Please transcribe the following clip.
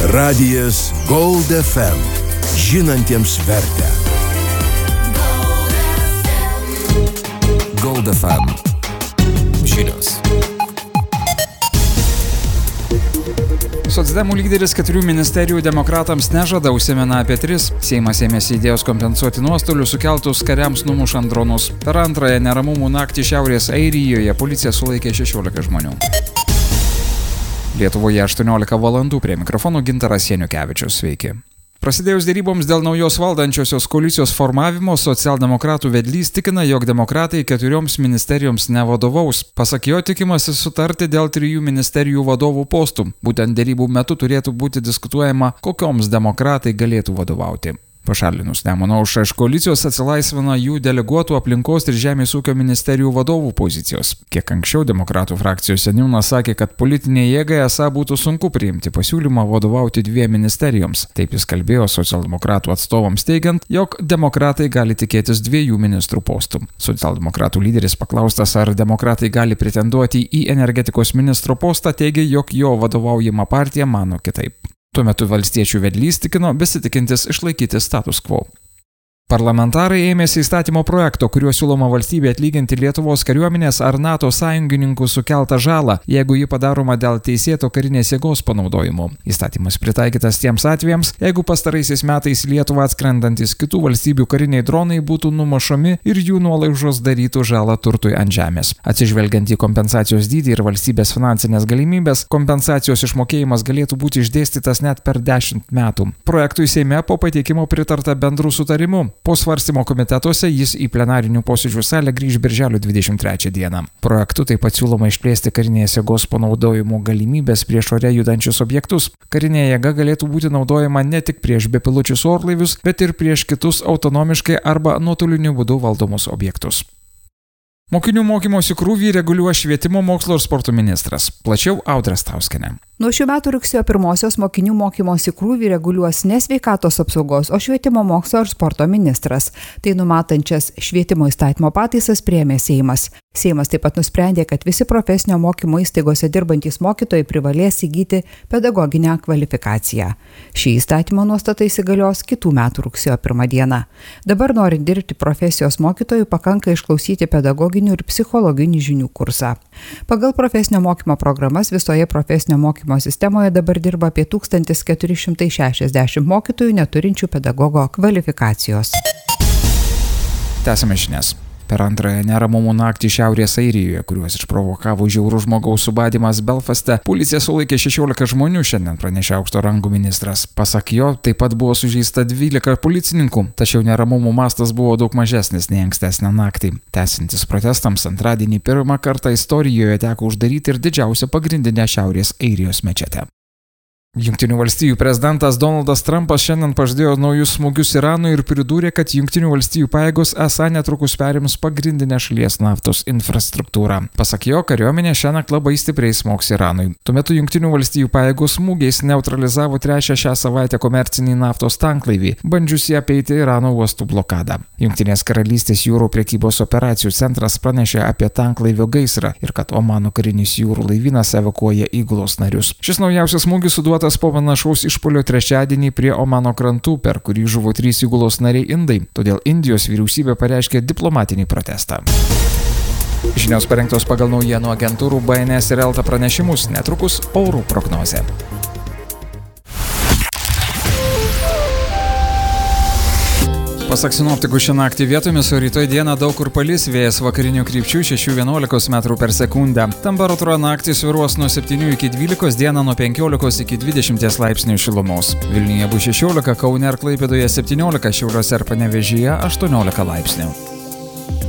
Radijas Gold FM. Žinantiems vertę. Gold FM. Žinios. Socdemų lyderis 4 ministerijų demokratams nežada, užsimena apie 3. Seimas ėmėsi idėjos kompensuoti nuostolius sukeltus kariams numušant dronus. Per antrąją neramumų naktį Šiaurės Airijoje policija sulaikė 16 žmonių. Lietuvoje 18 valandų, prie mikrofono Gintaras Janiukevičius. Sveiki. Prasidėjus deryboms dėl naujos valdančiosios koalicijos formavimo, socialdemokratų vedlys tikina, jog demokratai 4 ministerijoms nevadovaus. Pasak jo, tikimasi sutarti dėl 3 ministerijų vadovų postų. Būtent derybų metu turėtų būti diskutuojama, kokioms demokratai galėtų vadovauti. Pašalinus Nemuno aušrą iš koalicijos atsilaisvina jų deleguotų aplinkos ir žemės ūkio ministerijų vadovų pozicijos. Kiek anksčiau demokratų frakcijos seniūnas sakė, kad politinė jėga esą būtų sunku priimti pasiūlymą vadovauti 2 ministerijoms. Taip jis kalbėjo socialdemokratų atstovams teigiant, jog demokratai gali tikėtis 2 ministrų postų. Socialdemokratų lyderis paklaustas, ar demokratai gali pretenduoti į energetikos ministro postą, teigė, jog jo vadovaujama partija mano kitaip. Tuo metu valstiečių vedlys tikino besitikintis išlaikyti status quo. Parlamentarai ėmėsi įstatymo projekto, kuriuo siūloma valstybė atlyginti Lietuvos kariuomenės ar NATO sąjungininkų sukeltą žalą, jeigu ji padaroma dėl teisėto karinės jėgos panaudojimo. Įstatymas pritaikytas tiems atvejams, jeigu pastaraisiais metais Lietuvą atskrendantis kitų valstybių kariniai dronai būtų numušami ir jų nuolaužos darytų žalą turtui ant žemės. Atsižvelgiant į kompensacijos dydį ir valstybės finansinės galimybės, kompensacijos išmokėjimas galėtų būti išdėstytas net per 10 metų. Projektui Seime po pateikimo pritarta bendrų sutarimų. Po svarstymo komitetuose jis į plenarinių posėdžių salę grįž birželio 23 dieną. Projektu taip pat siūloma išplėsti karinės jėgos panaudojimo galimybės prieš ore judančius objektus. Karinė jėga galėtų būti naudojama ne tik prieš bepiločius orlaivius, bet ir prieš kitus autonomiškai arba nuotoliniu būdu valdomus objektus. Mokinių mokymosi krūvį reguliuoja švietimo, mokslo ir sporto ministras. Plačiau Audra Stauskienė. Nuo šių metų rugsėjo 1 mokinių mokymosi krūvį reguliuos ne sveikatos apsaugos, o švietimo, mokslo ir sporto ministras. Tai numatančias švietimo įstatymo pataisas priėmė Seimas. Seimas taip pat nusprendė, kad visi profesinio mokymo įstaigose dirbantys mokytojai privalės įgyti pedagoginę kvalifikaciją. Šį įstatymo nuostatą įsigalios kitų metų rugsėjo 1 dieną. Dabar norint dirbti profesijos mokytojų, pakanka išklausyti pedagoginių ir psichologinių žinių kursą. Pagal profesinio mokymo programas visoje profesinio mokymo sistemoje dabar dirba apie 1460 mokytojų neturinčių pedagogo kvalifikacijos. Tęsiame žinias. Per antrąją neramumų naktį Šiaurės Airijoje, kuriuos išprovokavo žiaurus žmogaus subadymas Belfaste, policija sulaikė 16 žmonių, šiandien pranešė aukšto rango ministras. Pasak jo, taip pat buvo sužeista 12 policininkų, tačiau neramumų mastas buvo daug mažesnis nei ankstesnę naktį. Tęsiantis protestams, antradienį pirmą kartą istorijoje teko uždaryti ir didžiausią pagrindinę Šiaurės Airijos mečetę. Jungtinių valstijų prezidentas Donaldas Trumpas šiandien pažadėjo naujus smūgius Iranui ir pridūrė, kad Jungtinių valstijų pajėgos esą netrukus perims pagrindinę šalies naftos infrastruktūrą. Pasak jo, kariuomenė šiąnakt labai stipriai smogs Iranui. Tuo metu Jungtinių valstijų pajėgos smūgiais neutralizavo 3. šią savaitę komercinį naftos tanklaivį, bandžiusį apeiti Irano uostų blokadą. Jungtinės karalystės jūrų prekybos operacijų centras pranešė apie tanklaivio gaisrą ir kad Omano karinis jūrų laivynas evakuoja įgulos narius. Šis naujausias smūgis suduotas po panašaus išpuolio trečiadienį prie Omano krantų, per kurį žuvo 3 įgulos nariai indai. Todėl Indijos vyriausybė pareiškė diplomatinį protestą. Žinios parengtos pagal naujienų agentūrų BNS ir Elta pranešimus, netrukus orų prognozė. Pasak sinoptikų, šią naktį vietomis, o rytoj dieną daug kur palis, vėjas vakarinių krypčių 6–11 metrų per sekundę. Temperatūra naktį svyruos nuo 7 iki 12, dieną nuo 15 iki 20 laipsnių šilumos. Vilniuje bus 16, Kaune ir Klaipėdoje 17, Šiauliuose ir Panevėžyje 18 laipsnių.